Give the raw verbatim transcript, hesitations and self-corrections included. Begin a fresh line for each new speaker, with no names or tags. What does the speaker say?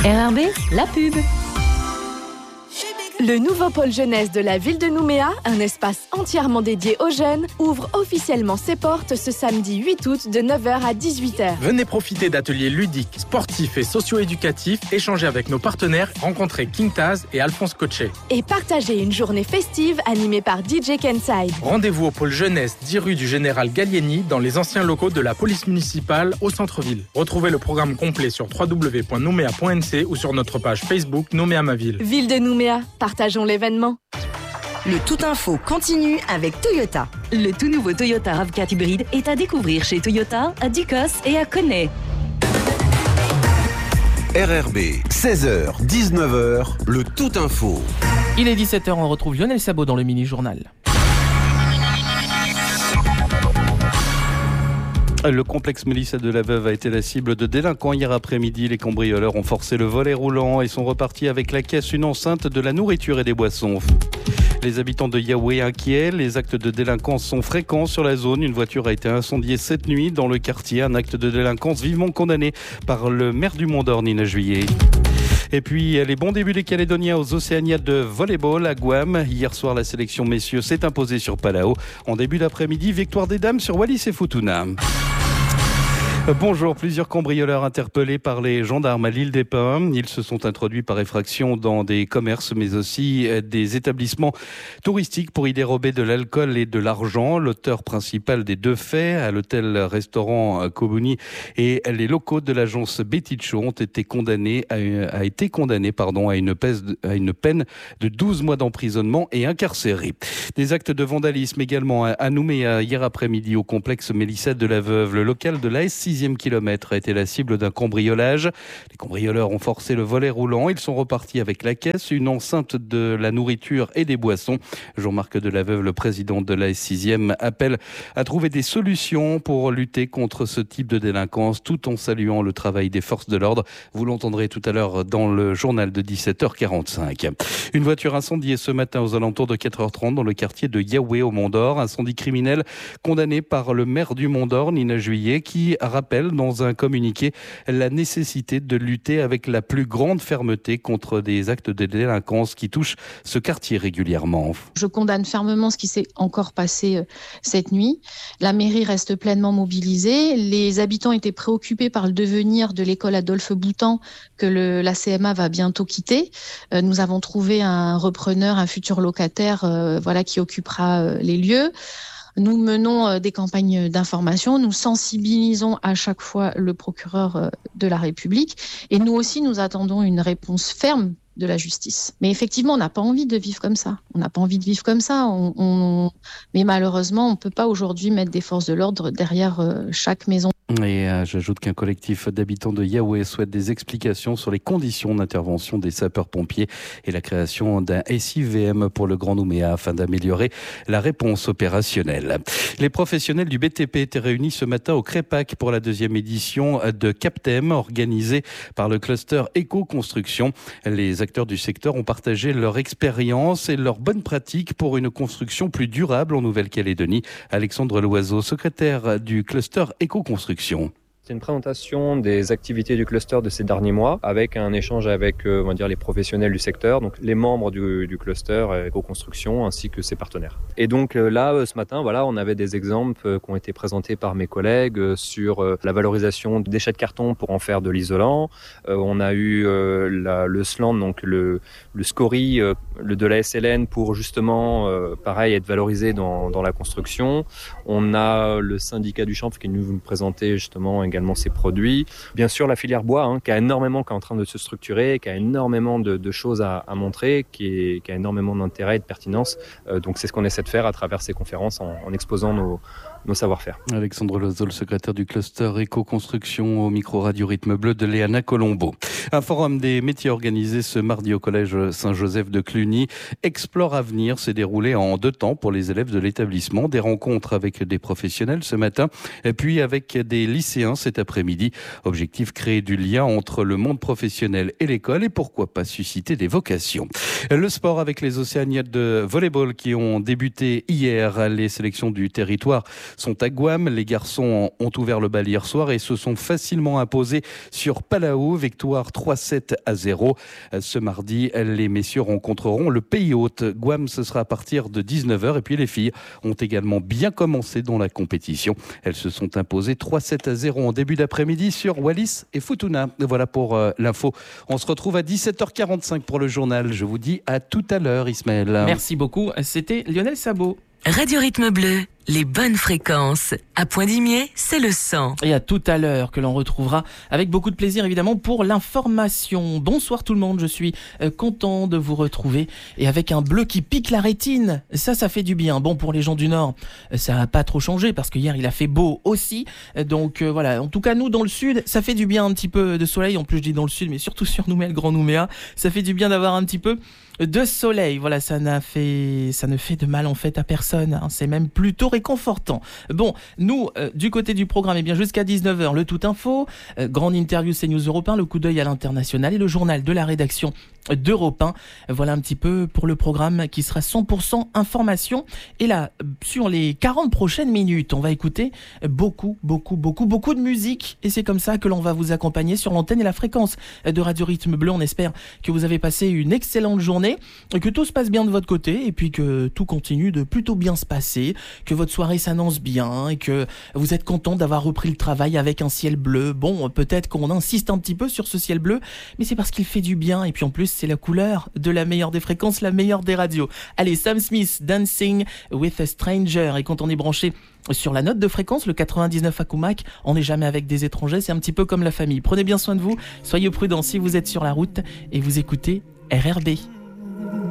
R R B, la pub.
Le nouveau pôle jeunesse de la ville de Nouméa, un espace entièrement dédié aux jeunes, ouvre officiellement ses portes ce samedi huit août de neuf heures à dix-huit heures.
Venez profiter d'ateliers ludiques, sportifs et socio-éducatifs, échanger avec nos partenaires, rencontrer King Taz et Alphonse Cochet.
Et partager une journée festive animée par D J Kenside.
Rendez-vous au pôle jeunesse dix rue du Général Gallieni dans les anciens locaux de la police municipale au centre-ville. Retrouvez le programme complet sur w w w point nouméa point n c ou sur notre page Facebook Nouméa ma ville.
Ville de Nouméa, partageons l'événement.
Le Tout Info continue avec Toyota.
Le tout nouveau Toyota RAV quatre hybride est à découvrir chez Toyota, à Ducos et à Connay.
R R B, seize heures, dix-neuf heures, le Tout Info.
Il est dix-sept heures, on retrouve Lionel Sabot dans le mini-journal.
Le complexe Mélissa de la Veuve a été la cible de délinquants hier après-midi. Les cambrioleurs ont forcé le volet roulant et sont repartis avec la caisse, une enceinte, de la nourriture et des boissons. Les habitants de Yahweh inquiets, les actes de délinquance sont fréquents sur la zone. Une voiture a été incendiée cette nuit dans le quartier, un acte de délinquance vivement condamné par le maire du Mont-d'Or, Nina Juillet. Et puis, les bons débuts des Calédoniens aux Océaniades de volleyball à Guam. Hier soir, la sélection messieurs s'est imposée sur Palau. En début d'après-midi, victoire des dames sur Wallis et Futuna. Bonjour, plusieurs cambrioleurs interpellés par les gendarmes à l'île des Pins. Ils se sont introduits par effraction dans des commerces mais aussi des établissements touristiques pour y dérober de l'alcool et de l'argent. L'auteur principal des deux faits, à l'hôtel-restaurant Kobuni, et les locaux de l'agence Beticho ont été condamnés à, a été condamné pardon, à, une pèse, à une peine de douze mois d'emprisonnement et incarcérés. Des actes de vandalisme également à Nouméa hier après-midi au complexe Mélissa de la Veuve. Le local de l'A S sixième kilomètre a été la cible d'un cambriolage. Les cambrioleurs ont forcé le volet roulant. Ils sont repartis avec la caisse, une enceinte, de la nourriture et des boissons. Jean-Marc de la Veuve, le président de l'A S sixième, appelle à trouver des solutions pour lutter contre ce type de délinquance, tout en saluant le travail des forces de l'ordre. Vous l'entendrez tout à l'heure dans le journal de dix-sept heures quarante-cinq. Une voiture incendiée ce matin aux alentours de quatre heures trente dans le quartier de Yahweh au Mont-d'Or. Incendie criminel condamné par le maire du Mont-d'Or, Nina Juillet, qui rappelle dans un communiqué la nécessité de lutter avec la plus grande fermeté contre des actes de délinquance qui touchent ce quartier régulièrement.
Je condamne fermement ce qui s'est encore passé cette nuit. La mairie reste pleinement mobilisée. Les habitants étaient préoccupés par le devenir de l'école Adolphe Boutan que le, la C M A va bientôt quitter. Euh, nous avons trouvé un repreneur, un futur locataire euh, voilà, qui occupera euh, les lieux. Nous menons des campagnes d'information, nous sensibilisons à chaque fois le procureur de la République et nous aussi nous attendons une réponse ferme de la justice. Mais effectivement, on n'a pas envie de vivre comme ça. On n'a pas envie de vivre comme ça. On, on... Mais malheureusement, on ne peut pas aujourd'hui mettre des forces de l'ordre derrière chaque maison.
Et euh, j'ajoute qu'un collectif d'habitants de Yahweh souhaite des explications sur les conditions d'intervention des sapeurs-pompiers et la création d'un S I V M pour le Grand Nouméa afin d'améliorer la réponse opérationnelle. Les professionnels du B T P étaient réunis ce matin au Crépac pour la deuxième édition de Captem organisée par le cluster Éco-Construction. Les acteurs du secteur ont partagé leur expérience et leurs bonnes pratiques pour une construction plus durable en Nouvelle-Calédonie. Alexandre Loiseau, secrétaire du cluster Éco-Construction.
C'est une présentation des activités du cluster de ces derniers mois avec un échange avec euh, on va dire les professionnels du secteur, donc les membres du, du cluster Éco-Construction ainsi que ses partenaires. Et donc euh, là, euh, ce matin, voilà, on avait des exemples euh, qui ont été présentés par mes collègues euh, sur euh, la valorisation des déchets de carton pour en faire de l'isolant. Euh, on a eu euh, la, le SLAN, donc le, le SCORI, euh, le de la S L N pour justement, euh, pareil, être valorisé dans, dans la construction. On a le syndicat du chanvre qui est venu nous présenter justement également ses produits. Bien sûr, la filière bois, hein, qui a énormément, qui est en train de se structurer, qui a énormément de, de choses à, à montrer, qui, est, qui a énormément d'intérêt et de pertinence. Euh, donc, c'est ce qu'on essaie de faire à travers ces conférences en, en exposant nos, nos savoir-faire.
Alexandre Loiseau, le secrétaire du cluster Éco-Construction au micro Radio Rythme Bleu de Léana Colombo. Un forum des métiers organisé ce mardi au collège Saint-Joseph de Cluny. Explore Avenir s'est déroulé en deux temps pour les élèves de l'établissement. Des rencontres avec des professionnels ce matin, et puis avec des lycéens cet après-midi. Objectif, créer du lien entre le monde professionnel et l'école et pourquoi pas susciter des vocations. Le sport avec les Océaniades de volleyball qui ont débuté hier. Les sélections du territoire sont à Guam. Les garçons ont ouvert le bal hier soir et se sont facilement imposés sur Palau. Victoire trois sept à zéro. Ce mardi, les messieurs rencontreront le Pays Hôte. Guam, ce sera à partir de dix-neuf heures. Et puis les filles ont également bien commencé dans la compétition. Elles se sont imposées trois sept à zéro en début d'après-midi sur Wallis et Futuna. Voilà pour euh, l'info. On se retrouve à dix-sept heures quarante-cinq pour le journal. Je vous dis à tout à l'heure, Ismaël.
Merci beaucoup. C'était Lionel Sabot.
Radio Rythme Bleu, les bonnes fréquences. À Point-d'Imier, c'est le cent.
Et à tout à l'heure que l'on retrouvera avec beaucoup de plaisir évidemment pour l'information. Bonsoir tout le monde, je suis euh, content de vous retrouver et avec un bleu qui pique la rétine. Ça, ça fait du bien. Bon, pour les gens du Nord, ça n'a pas trop changé parce que hier il a fait beau aussi. Donc euh, voilà, en tout cas nous dans le Sud, ça fait du bien un petit peu de soleil. En plus je dis dans le Sud, mais surtout sur Nouméa, le Grand Nouméa, ça fait du bien d'avoir un petit peu de soleil. Voilà, ça n'a fait, ça ne fait de mal en fait à personne. Hein. C'est même plutôt réconfortant. Bon, nous, euh, du côté du programme, eh bien jusqu'à dix-neuf heures, le Tout Info, euh, grande interview CNews Europe un, le coup d'œil à l'international et le journal de la rédaction d'Europe un. Voilà un petit peu pour le programme qui sera cent pour cent information. Et là, sur les quarante prochaines minutes, on va écouter beaucoup, beaucoup, beaucoup, beaucoup de musique. Et c'est comme ça que l'on va vous accompagner sur l'antenne et la fréquence de Radio Rythme Bleu. On espère que vous avez passé une excellente journée, que tout se passe bien de votre côté et puis que tout continue de plutôt bien se passer, que votre soirée s'annonce bien et que vous êtes content d'avoir repris le travail avec un ciel bleu. Bon, peut-être qu'on insiste un petit peu sur ce ciel bleu, mais c'est parce qu'il fait du bien et puis en plus c'est la couleur de la meilleure des fréquences, la meilleure des radios. Allez, Sam Smith, Dancing with a Stranger. Et quand on est branché sur la note de fréquence, le quatre-vingt-dix-neuf à Kumak, on n'est jamais avec des étrangers, c'est un petit peu comme la famille. Prenez bien soin de vous, soyez prudents si vous êtes sur la route et vous écoutez R R B.